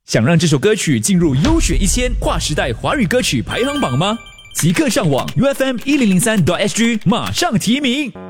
想让这首歌曲进入优选1000跨时代华语歌曲排行榜吗？即刻上网 UFM1003.SG 马上提名。